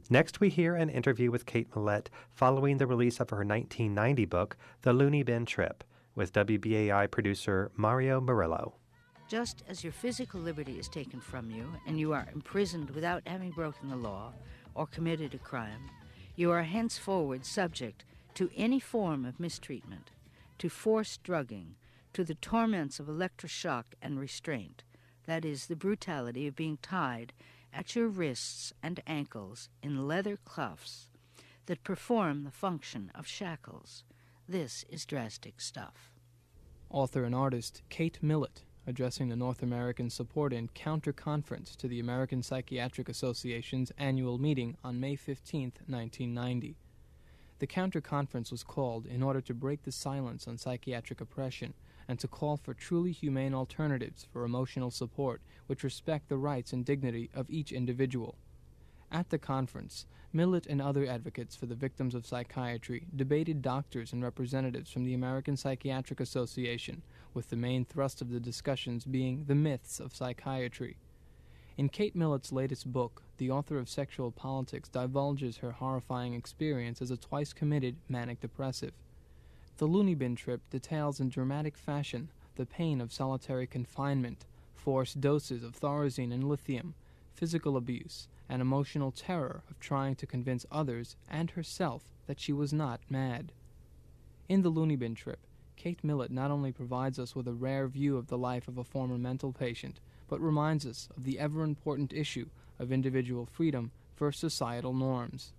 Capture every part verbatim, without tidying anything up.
Next, we hear an interview with Kate Millett following the release of her nineteen ninety book, The Loony Bin Trip, with W B A I producer Mario Murillo. Just as your physical liberty is taken from you and you are imprisoned without having broken the law or committed a crime, you are henceforward subject to any form of mistreatment, to forced drugging, to the torments of electroshock and restraint, that is, the brutality of being tied at your wrists and ankles in leather cuffs that perform the function of shackles. This is drastic stuff. Author and artist Kate Millett, addressing the North American Support and Counter Conference to the American Psychiatric Association's annual meeting on May fifteenth, nineteen ninety. The Counter Conference was called in order to break the silence on psychiatric oppression and to call for truly humane alternatives for emotional support which respect the rights and dignity of each individual. At the conference, Millett and other advocates for the victims of psychiatry debated doctors and representatives from the American Psychiatric Association, with the main thrust of the discussions being the myths of psychiatry. In Kate Millett's latest book, the author of Sexual Politics divulges her horrifying experience as a twice-committed manic depressive. The Loony Bin Trip details in dramatic fashion the pain of solitary confinement, forced doses of thorazine and lithium, physical abuse, and emotional terror of trying to convince others and herself that she was not mad. In The Loony Bin Trip, Kate Millett not only provides us with a rare view of the life of a former mental patient, but reminds us of the ever-important issue of individual freedom versus societal norms.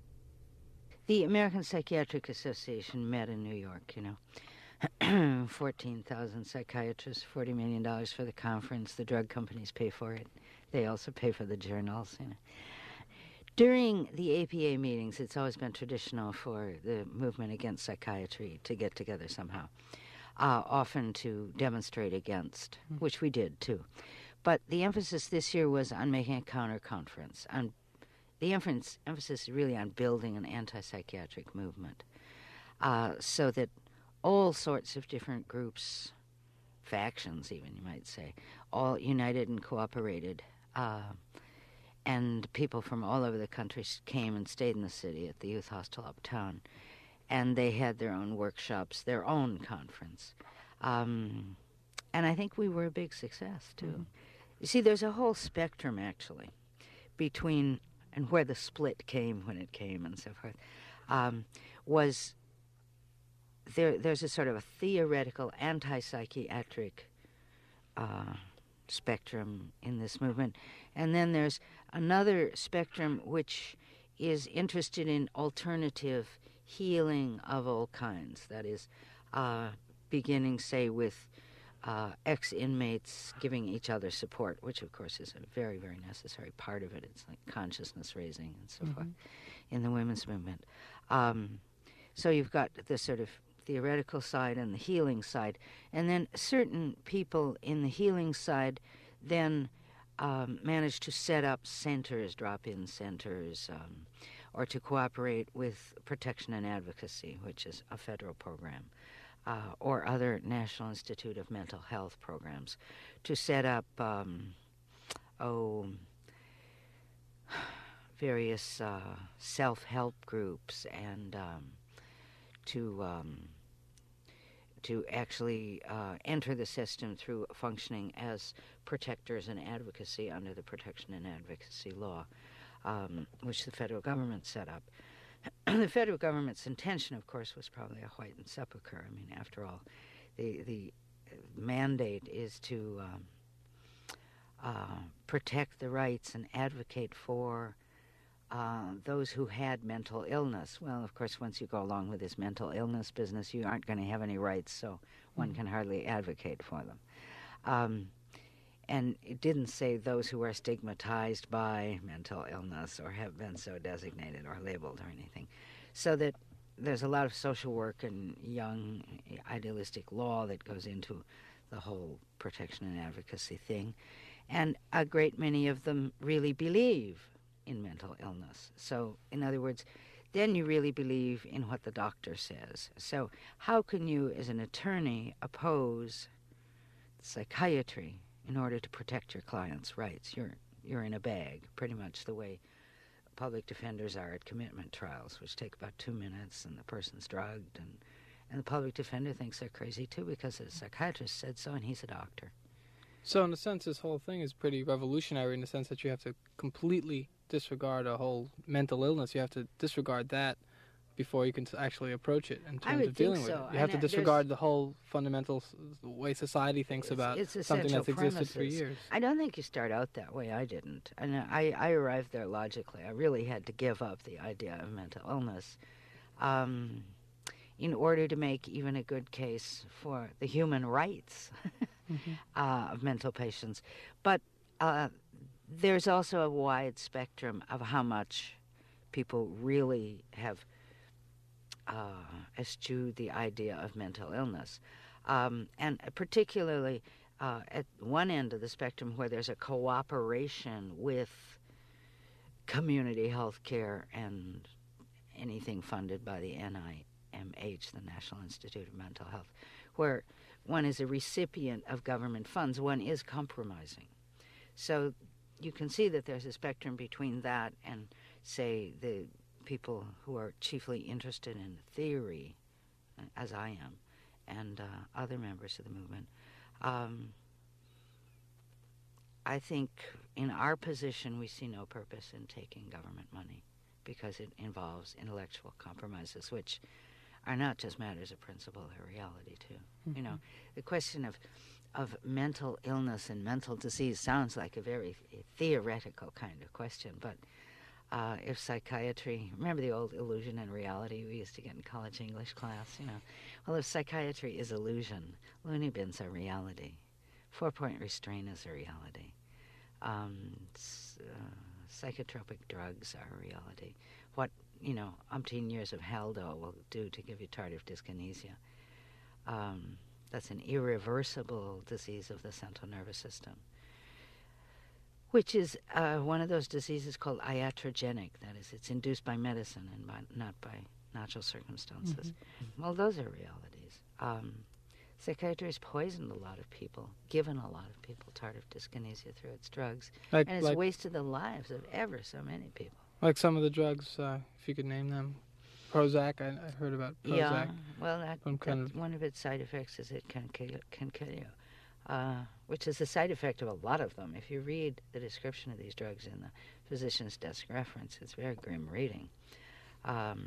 The American Psychiatric Association met in New York, you know. fourteen thousand psychiatrists, forty million dollars for the conference. The drug companies pay for it. They also pay for the journals, you know. During the A P A meetings, it's always been traditional for the movement against psychiatry to get together somehow, uh, often to demonstrate against, mm. which we did too. But the emphasis this year was on making a counter-conference. On the emphasis, emphasis is really on building an anti-psychiatric movement, uh, so that all sorts of different groups, factions even, you might say, all united and cooperated. Uh, and people from all over the country came and stayed in the city at the youth hostel uptown. And they had their own workshops, their own conference. Um, and I think we were a big success, too. Mm-hmm. You see, there's a whole spectrum, actually, between, and where the split came when it came and so forth, um, was there. there's a sort of a theoretical anti-psychiatric uh, spectrum in this movement. And then there's another spectrum which is interested in alternative healing of all kinds. That is, uh, beginning, say, with uh, ex-inmates giving each other support, which, of course, is a very, very necessary part of it. It's like consciousness raising and so mm-hmm. forth in the women's movement. Um, so you've got the sort of theoretical side and the healing side. And then certain people in the healing side then um, manage to set up centers, drop-in centers, um, or to cooperate with Protection and Advocacy, which is a federal program, uh, or other National Institute of Mental Health programs, to set up, um, oh, various uh, self-help groups and um, to um, to actually uh, enter the system through functioning as protectors and advocacy under the Protection and Advocacy law, um, which the federal government set up. The federal government's intention, of course, was probably a whitened sepulcher. I mean, after all, the the mandate is to um, uh, protect the rights and advocate for Uh, those who had mental illness. Well, of course, once you go along with this mental illness business, you aren't going to have any rights, so one mm-hmm. can hardly advocate for them. Um, and it didn't say those who are stigmatized by mental illness or have been so designated or labeled or anything. So that there's a lot of social work and young idealistic law that goes into the whole protection and advocacy thing. And a great many of them really believe in mental illness. So, in other words, then you really believe in what the doctor says. So how can you, as an attorney, oppose psychiatry in order to protect your client's rights? You're you're in a bag, pretty much the way public defenders are at commitment trials, which take about two minutes, and the person's drugged, and, and the public defender thinks they're crazy too because the psychiatrist said so, and he's a doctor. So in a sense, this whole thing is pretty revolutionary in the sense that you have to completely disregard a whole mental illness. You have to disregard that before you can actually approach it in terms of dealing with so. it. You have and to disregard the whole fundamental s- way society thinks it's, about it's something that's existed premises. for years. I don't think you start out that way. I didn't. And I, I arrived there logically. I really had to give up the idea of mental illness um, in order to make even a good case for the human rights mm-hmm. uh, of mental patients. But uh, there's also a wide spectrum of how much people really have uh, eschewed the idea of mental illness. Um, and particularly uh, at one end of the spectrum where there's a cooperation with community health care and anything funded by the N I M H, the National Institute of Mental Health, where one is a recipient of government funds, one is compromising. So you can see that there's a spectrum between that and, say, the people who are chiefly interested in theory, as I am, and uh, other members of the movement. Um, I think in our position we see no purpose in taking government money because it involves intellectual compromises, which are not just matters of principle, they're reality too. Mm-hmm. You know, the question of of mental illness and mental disease sounds like a very theoretical kind of question, but Uh, if psychiatry, remember the old illusion and reality we used to get in college English class, you know? Well, if psychiatry is illusion, loony bins are reality. Four-point restraint is a reality. Um, uh, psychotropic drugs are a reality. What, you know, umpteen years of Haldol will do to give you tardive dyskinesia. Um, that's an irreversible disease of the central nervous system, which is uh, one of those diseases called iatrogenic. That is, it's induced by medicine and by, not by natural circumstances. Mm-hmm. Well, those are realities. Um, psychiatry has poisoned a lot of people, given a lot of people tardive dyskinesia through its drugs, Like, and it's like, wasted the lives of ever so many people. Like some of the drugs, uh, if you could name them. Prozac, I, I heard about Prozac. Yeah, well, that, One that, kind of- one of its side effects is it can kill, can kill you. Uh, which is the side effect of a lot of them. If you read the description of these drugs in the physician's desk reference, it's very grim reading. Um,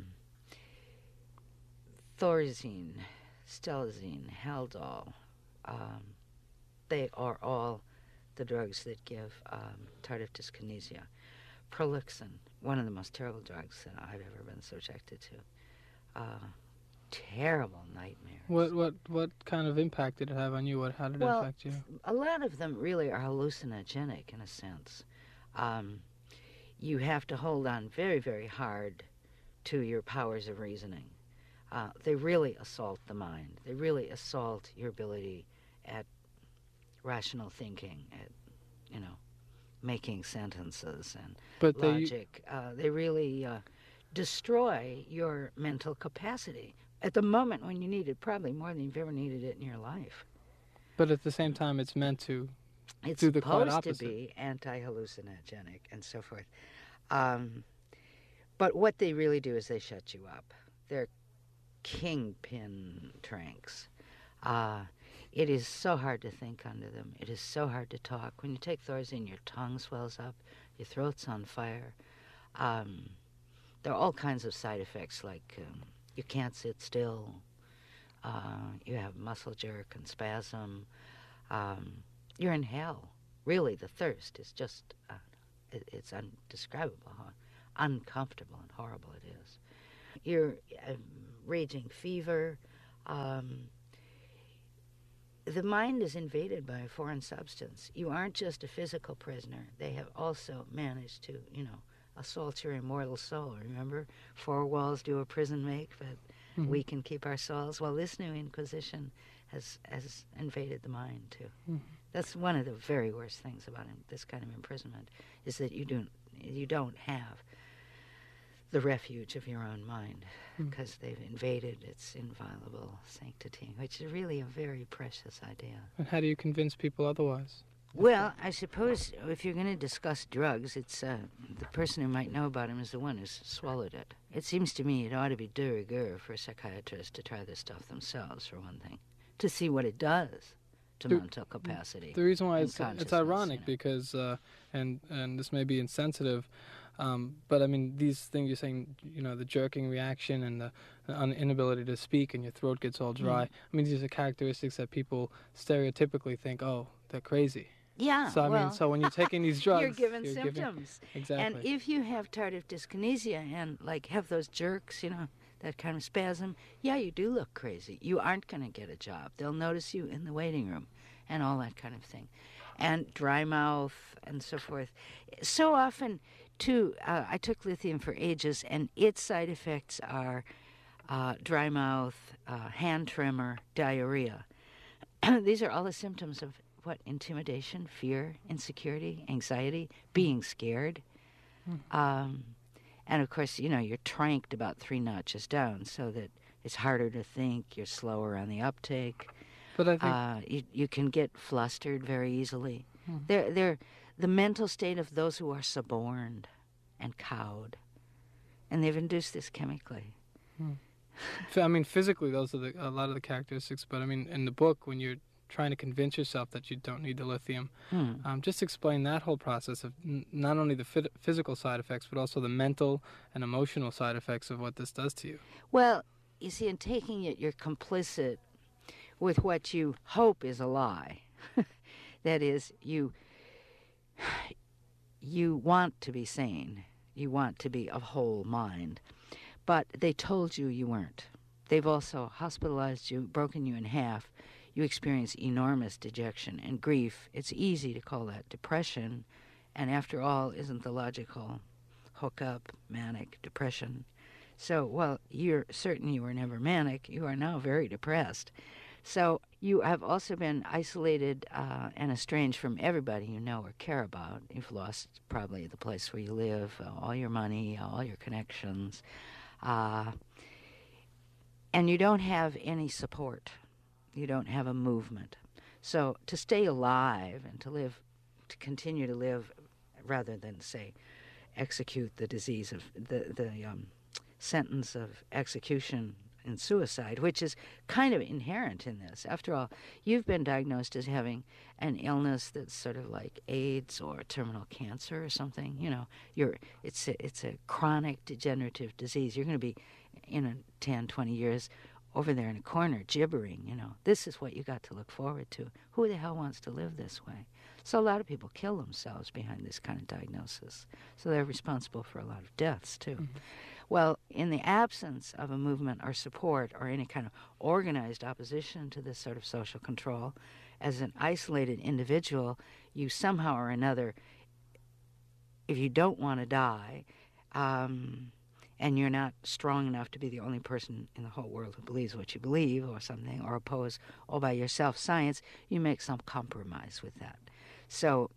Thorazine, Stelazine, Haldol, um, they are all the drugs that give um, tardive dyskinesia. Prolixin, one of the most terrible drugs that I've ever been subjected to. Uh, terrible nightmares. What what what kind of impact did it have on you? What how did well, it affect you? A lot of them really are hallucinogenic in a sense. Um, you have to hold on very, very hard to your powers of reasoning. Uh, they really assault the mind. They really assault your ability at rational thinking, at, you know, making sentences and But they, logic. Uh, they really uh, destroy your mental capacity at the moment when you need it, probably more than you've ever needed it in your life. but at the same time, it's meant to It's do the quite supposed to opposite. be anti-hallucinogenic and so forth. Um, but what they really do is they shut you up. They're kingpin tranks. Uh, it is so hard to think under them. It is so hard to talk. When you take Thorazine, your tongue swells up, your throat's on fire. Um, there are all kinds of side effects, like um, you can't sit still. Uh, you have muscle jerk and spasm. Um, you're in hell. Really, the thirst is just, uh, it, it's undescribable how uncomfortable and horrible it is. You're uh, raging fever. Um, the mind is invaded by a foreign substance. You aren't just a physical prisoner. They have also managed to, you know, assault your immortal soul. Remember, four walls do a prison make, but mm-hmm. we can keep our souls. Well, this new Inquisition has has invaded the mind too. Mm-hmm. That's one of the very worst things about this kind of imprisonment, is that you don't you don't have the refuge of your own mind, because mm-hmm. they've invaded its inviolable sanctity, which is really a very precious idea. And how do you convince people otherwise? Well, I suppose if you're going to discuss drugs, it's uh, the person who might know about them is the one who's swallowed it. It seems to me it ought to be de rigueur for psychiatrists to try this stuff themselves, for one thing, to see what it does to The- mental capacity. The reason why and it's it's consciousness, ironic you know. because uh, and and this may be insensitive, um, but I mean these things you're saying, you know, the jerking reaction and the un- inability to speak and your throat gets all dry. Mm. I mean these are characteristics that people stereotypically think, oh, they're crazy. Yeah, So I well, mean, so when you're taking these drugs, you're given giving- symptoms. exactly. And if you have tardive dyskinesia and like have those jerks, you know, that kind of spasm, yeah, you do look crazy. You aren't going to get a job. They'll notice you in the waiting room and all that kind of thing. And dry mouth and so forth. So often, too, uh, I took lithium for ages, and its side effects are uh, dry mouth, uh, hand tremor, diarrhea. These are all the symptoms of what? Intimidation, fear, insecurity, anxiety, being scared. Um, and of course, you know, you're tranked about three notches down so that it's harder to think, you're slower on the uptake. But I think Uh, you, you can get flustered very easily. Hmm. They're, they're the mental state of those who are suborned and cowed. And they've induced this chemically. F- I mean, physically, those are the, a lot of the characteristics. But I mean, in the book, when you're trying to convince yourself that you don't need the lithium, Hmm. um, just explain that whole process of n- not only the phys- physical side effects, but also the mental and emotional side effects of what this does to you. Well, you see, in taking it, you're complicit with what you hope is a lie. That is, you you want to be sane. You want to be of whole mind. But they told you you weren't. They've also hospitalized you, broken you in half. You experience enormous dejection and grief. It's easy to call that depression. And after all, isn't the logical hookup manic depression? So, well, you're certain you were never manic. You are now very depressed. So you have also been isolated uh, and estranged from everybody you know or care about. You've lost probably the place where you live, uh, all your money, all your connections. Uh, and you don't have any support. You don't have a movement. So to stay alive and to live, to continue to live, rather than, say, execute the disease of the, the um, sentence of execution and suicide, which is kind of inherent in this. After all, you've been diagnosed as having an illness that's sort of like AIDS or terminal cancer or something. You know, you're it's a, it's a chronic degenerative disease. You're going to be, in a ten, twenty years, over there in a corner gibbering. You know, this is what you got to look forward to. Who the hell wants to live this way? So a lot of people kill themselves behind this kind of diagnosis. So they're responsible for a lot of deaths, too. Mm-hmm. Well, in the absence of a movement or support or any kind of organized opposition to this sort of social control, as an isolated individual, you somehow or another, if you don't want to die, um, and you're not strong enough to be the only person in the whole world who believes what you believe or something, or oppose all by yourself science, you make some compromise with that. So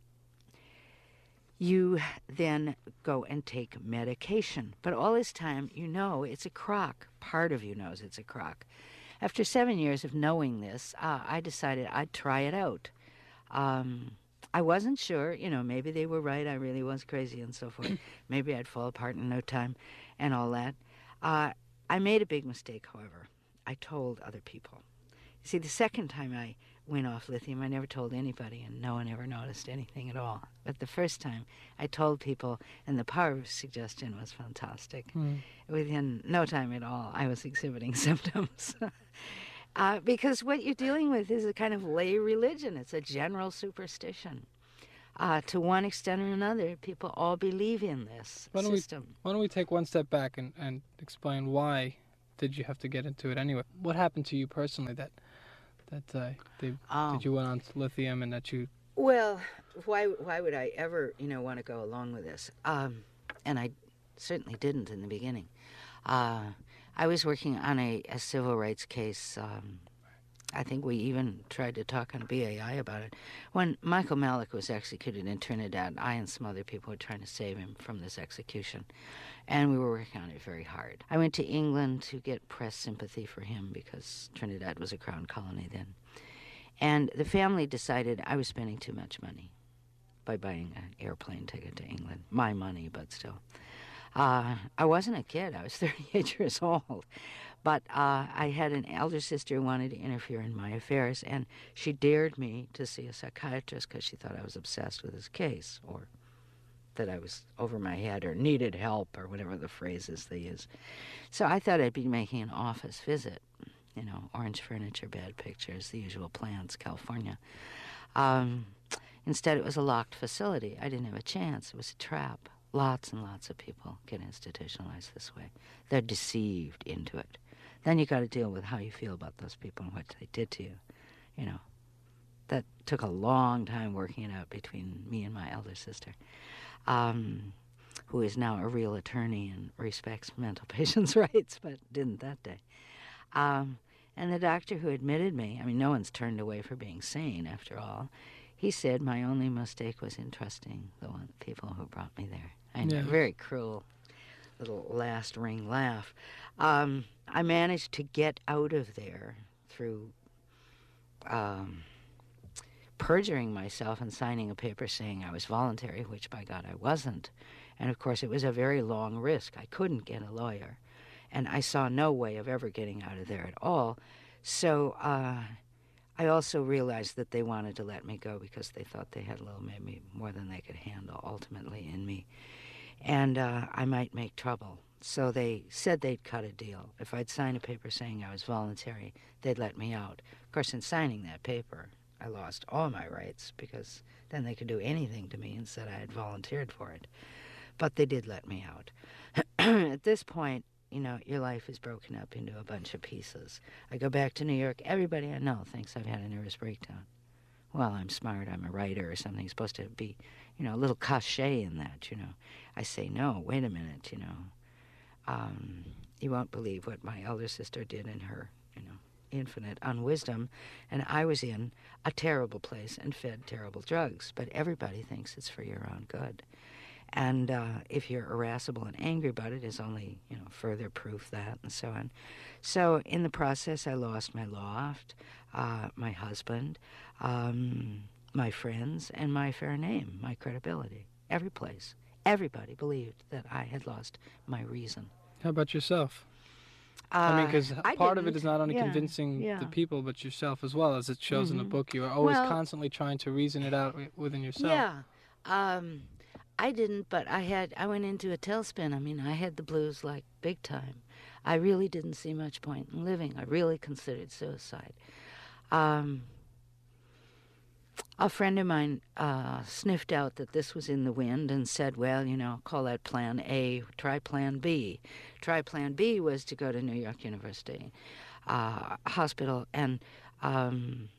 you then go and take medication. But all this time, you know it's a crock. Part of you knows it's a crock. After seven years of knowing this, uh, I decided I'd try it out. Um, I wasn't sure, you know, maybe they were right, I really was crazy and so forth. Maybe I'd fall apart in no time and all that. Uh, I made a big mistake, however. I told other people. You see, the second time I went off lithium, I never told anybody, and no one ever noticed anything at all. But the first time, I told people, and the power of suggestion was fantastic. Mm. Within no time at all, I was exhibiting symptoms. uh, because what you're dealing with is a kind of lay religion. It's a general superstition. Uh, to one extent or another, people all believe in this Why don't we- system. Why don't we take one step back and, and explain why did you have to get into it anyway? What happened to you personally that that uh, they, Oh. that you went on to lithium and that you Well, why why would I ever, you know, want to go along with this? Um, and I certainly didn't in the beginning. Uh, I was working on a, a civil rights case. Um, I think we even tried to talk on B A I about it. When Michael Malick was executed in Trinidad, I and some other people were trying to save him from this execution. And we were working on it very hard. I went to England to get press sympathy for him because Trinidad was a crown colony then. And the family decided I was spending too much money by buying an airplane ticket to England. My money, but still. Uh, I wasn't a kid. I was thirty-eight years old. But uh, I had an elder sister who wanted to interfere in my affairs, and she dared me to see a psychiatrist because she thought I was obsessed with his case, or that I was over my head or needed help, or whatever the phrase is they use. So I thought I'd be making an office visit, you know, orange furniture, bad pictures, the usual plans, California. Um, instead, it was a locked facility. I didn't have a chance. It was a trap. Lots and lots of people get institutionalized this way. They're deceived into it. Then you got to deal with how you feel about those people and what they did to you. You know, that took a long time working it out between me and my elder sister, um, who is now a real attorney and respects mental patients' rights, but didn't that day. Um, and the doctor who admitted me, I mean, no one's turned away for being sane, after all. He said my only mistake was in trusting the one, people who brought me there. I know, Yeah. very cruel little last ring laugh. Um, I managed to get out of there through um, perjuring myself and signing a paper saying I was voluntary, which by God I wasn't. And of course it was a very long risk. I couldn't get a lawyer. And I saw no way of ever getting out of there at all. So uh, I also realized that they wanted to let me go because they thought they had a little, maybe more than they could handle ultimately in me. And uh, I might make trouble. So they said they'd cut a deal. If I'd sign a paper saying I was voluntary, they'd let me out. Of course, in signing that paper, I lost all my rights because then they could do anything to me and said I had volunteered for it. But they did let me out. At this point, you know, your life is broken up into a bunch of pieces. I go back to New York. Everybody I know thinks I've had a nervous breakdown. Well, I'm smart. I'm a writer or something. It's supposed to be, you know, a little cachet in that, you know. I say, no, wait a minute, you know. Um, you won't believe what my elder sister did in her, you know, infinite unwisdom. And I was in a terrible place and fed terrible drugs. But everybody thinks it's for your own good. And uh, if you're irascible and angry about it, is only, you know, further proof that and so on. So in the process, I lost my loft, uh, my husband, um, my friends, and my fair name, my credibility. Every place. Everybody believed that I had lost my reason. How about yourself? Uh, I mean, because I part of it didn't. is not only Yeah, convincing yeah. the people, but yourself as well, as it shows in the Mhm. book. You are always Well- constantly trying to reason it out wi- within yourself. Yeah. Um, I didn't, but I had. I went into a tailspin. I mean, I had the blues like big time. I really didn't see much point in living. I really considered suicide. Um, a friend of mine uh, sniffed out that this was in the wind and said, well, you know, call that plan A, try plan B. Try plan B was to go to New York University uh, Hospital and um,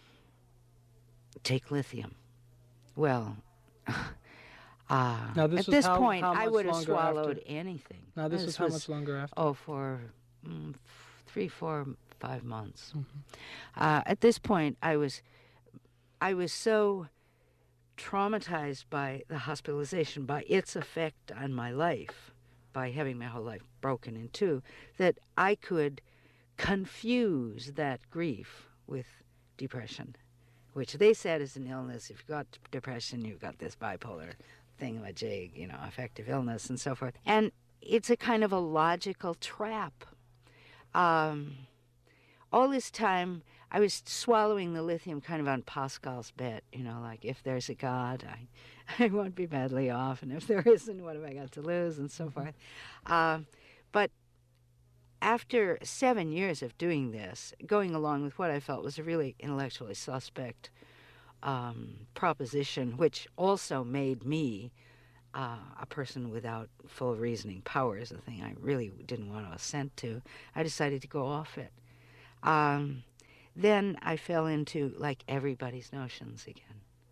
take lithium. Well, uh, Now, this at was this how- point, how I much would have longer swallowed after? anything. Now, this was how much longer after? Oh, for mm, f- three, four, five months. Mm-hmm. Uh, at this point, I was, I was so traumatized by the hospitalization, by its effect on my life, by having my whole life broken in two, that I could confuse that grief with depression, which they said is an illness. If you've got depression, you've got this bipolar thingamajig, you know, affective illness and so forth. And it's a kind of a logical trap. Um, all this time, I was swallowing the lithium kind of on Pascal's bet, you know, like, if there's a God, I, I won't be badly off, and if there isn't, what have I got to lose, and so forth. Um, but after seven years of doing this, going along with what I felt was a really intellectually suspect um, proposition, which also made me uh, a person without full reasoning powers, a thing I really didn't want to assent to, I decided to go off it. Um, then I fell into, like, everybody's notions again.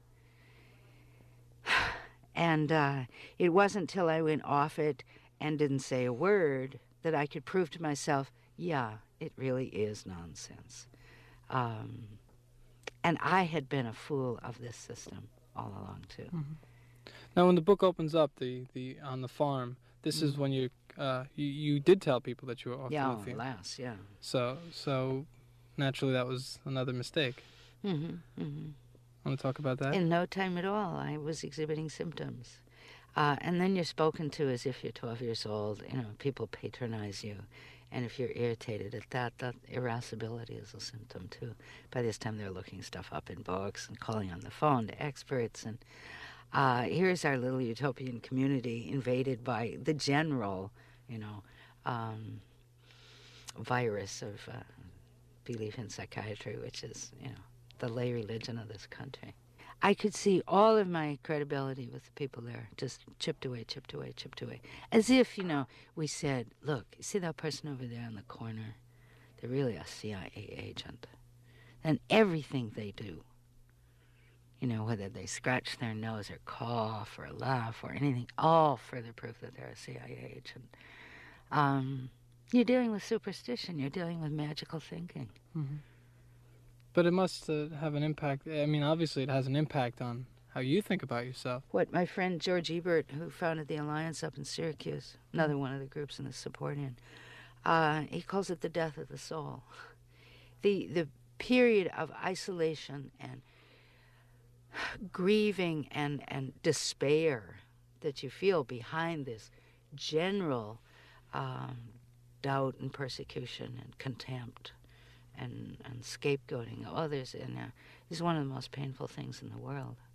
And uh, it wasn't till I went off it and didn't say a word that I could prove to myself, yeah, it really is nonsense. Um, and I had been a fool of this system all along, too. Mm-hmm. Now, when the book opens up, the, the on the farm, this is Mhm. when you, uh, you you did tell people that you were off Yeah, the lithium. alas, yeah. So so naturally that was another mistake. Mm-hmm, mm-hmm. Want to talk about that? In no time at all, I was exhibiting symptoms. Uh, and then you're spoken to as if you're twelve years old. You know, people patronize you. And if you're irritated at that, that irascibility is a symptom, too. By this time, they're looking stuff up in books and calling on the phone to experts. And uh, here's our little utopian community invaded by the general, you know, um, virus of uh, belief in psychiatry, which is, you know, the lay religion of this country. I could see all of my credibility with the people there just chipped away, chipped away, chipped away. As if, you know, we said, look, you see that person over there in the corner? They're really a C I A agent. And everything they do, you know, whether they scratch their nose or cough or laugh or anything, all further proof that they're a C I A agent. Um, you're dealing with superstition. You're dealing with magical thinking. Mm-hmm. But it must uh, have an impact. I mean, obviously it has an impact on how you think about yourself. What my friend George Ebert, who founded the Alliance up in Syracuse, another one of the groups in the support in, uh, he calls it the death of the soul. The, the period of isolation and grieving and, and despair that you feel behind this general um, doubt and persecution and contempt and, and scapegoating of others in there is one of the most painful things in the world.